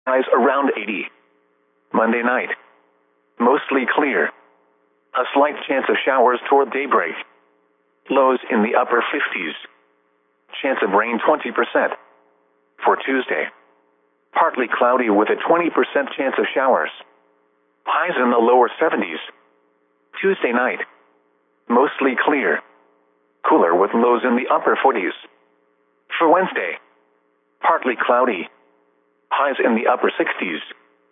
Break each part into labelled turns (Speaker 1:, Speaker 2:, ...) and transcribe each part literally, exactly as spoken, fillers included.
Speaker 1: highs around eighty. Monday night, mostly clear. A slight chance of showers toward daybreak. Lows in the upper fifties. Chance of rain twenty percent. For Tuesday, partly cloudy with a twenty percent chance of showers. Highs in the lower seventies. Tuesday night, mostly clear. Cooler with lows in the upper forties. For Wednesday, partly cloudy. Highs in the upper sixties.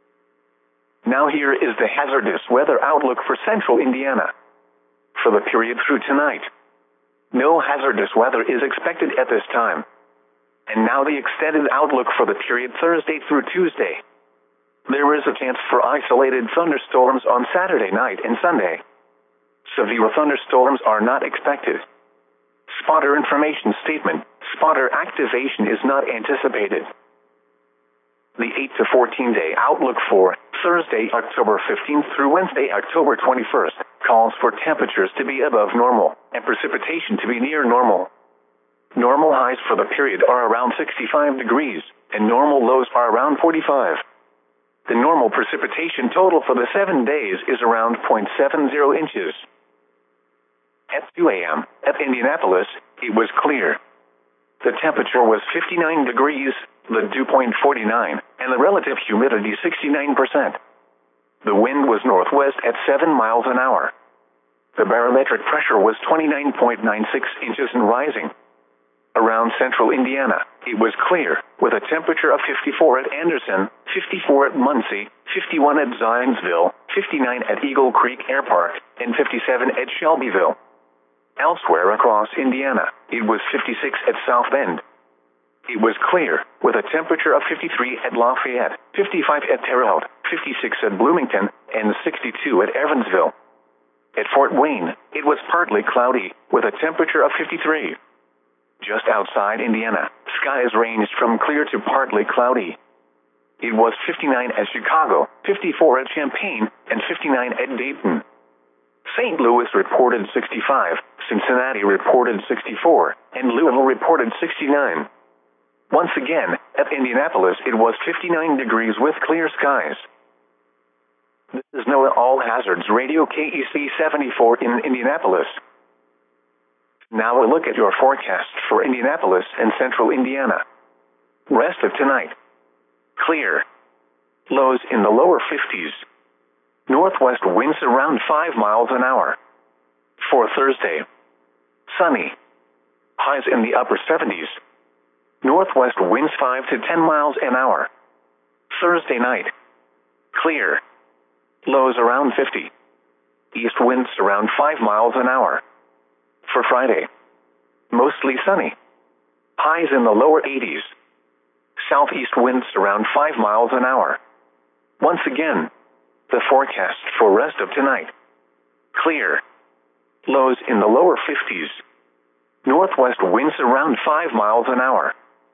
Speaker 1: Now here is the hazardous weather outlook for central Indiana. For the period through tonight, no hazardous weather is expected at this time. And now the extended outlook for the period Thursday through Tuesday. There is a chance for isolated thunderstorms on Saturday night and Sunday. Severe thunderstorms are not expected. Spotter information statement: spotter activation is not anticipated. The eight to fourteen day outlook for Thursday, October fifteenth through Wednesday, October twenty-first, calls for temperatures to be above normal and precipitation to be near normal. Normal highs for the period are around sixty-five degrees, and normal lows are around forty-five. The normal precipitation total for the seven days is around zero point seven zero inches. At two a m at Indianapolis, it was clear. The temperature was fifty-nine degrees, the dew point forty-nine, and the relative humidity sixty-nine percent. The wind was northwest at seven miles an hour. The barometric pressure was twenty-nine point nine six inches and rising. Around central Indiana, it was clear, with a temperature of fifty-four at Anderson, fifty-four at Muncie, fifty-one at Zionsville, fifty-nine at Eagle Creek Air Park, and fifty-seven at Shelbyville. Elsewhere across Indiana, it was fifty-six at South Bend. It was clear, with a temperature of fifty-three at Lafayette, fifty-five at Terre Haute, fifty-six at Bloomington, and sixty-two at Evansville. At Fort Wayne, it was partly cloudy, with a temperature of fifty-three. Just outside Indiana, skies ranged from clear to partly cloudy. It was fifty-nine at Chicago, fifty-four at Champaign, and fifty-nine at Dayton. Saint Louis reported sixty-five, Cincinnati reported sixty-four, and Louisville reported sixty-nine. Once again, at Indianapolis it was fifty-nine degrees with clear skies. This is NOAA All Hazards Radio K E C seventy-four in Indianapolis. Now a look at your forecast for Indianapolis and central Indiana. Rest of tonight. Clear. Lows in the lower fifties. Northwest winds around five miles an hour. For Thursday, sunny. Highs in the upper seventies. Northwest winds five to ten miles an hour. Thursday night, clear. Lows around fifty. East winds around five miles an hour. For Friday, mostly sunny. Highs in the lower eighties. Southeast winds around five miles an hour. Once again, the forecast for rest of tonight. Clear. Lows in the lower fifties. Northwest winds around five miles an hour.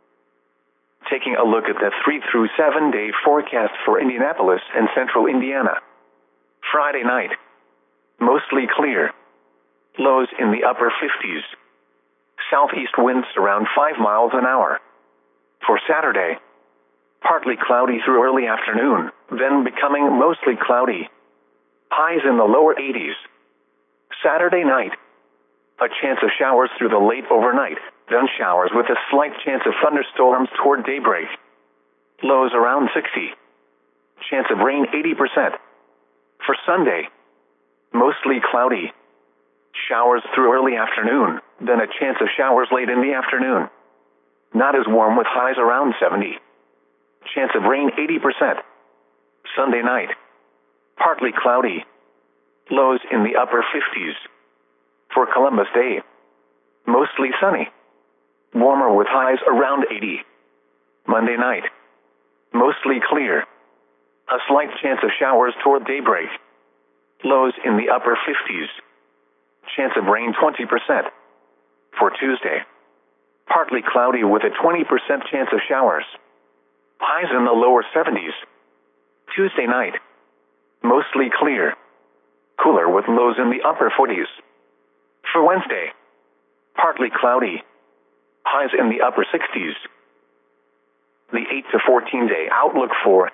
Speaker 1: Taking a look at the three through seven day forecast for Indianapolis and central Indiana. Friday night, mostly clear. Lows in the upper fifties. Southeast winds around five miles an hour. For Saturday, partly cloudy through early afternoon, then becoming mostly cloudy. Highs in the lower eighties. Saturday night, a chance of showers through the late overnight, then showers with a slight chance of thunderstorms toward daybreak. Lows around sixty. Chance of rain eighty percent. For Sunday, mostly cloudy. Showers through early afternoon, then a chance of showers late in the afternoon. Not as warm with highs around seventy. Chance of rain eighty percent. Sunday night, partly cloudy. Lows in the upper fifties. For Columbus Day, mostly sunny. Warmer with highs around eighty. Monday night, mostly clear. A slight chance of showers toward daybreak. Lows in the upper fifties. Chance of rain twenty percent. For Tuesday, partly cloudy with a twenty percent chance of showers. Highs in the lower seventies. Tuesday night, mostly clear. Cooler with lows in the upper forties. For Wednesday, partly cloudy. Highs in the upper sixties. The eight to fourteen day outlook for